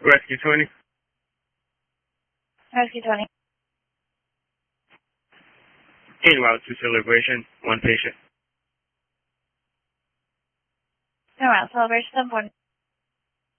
Rescue 20. Rescue 20. En route to celebration, one patient. En route, celebration 740.